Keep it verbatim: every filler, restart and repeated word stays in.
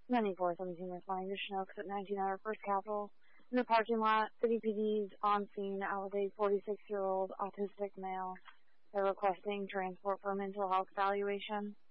ninety-four seventeen responding to Chinooks at nineteen hundred First Capitol. In the parking lot, City P D's on scene out with a forty-six-year-old autistic male. They're requesting transport for mental health evaluation.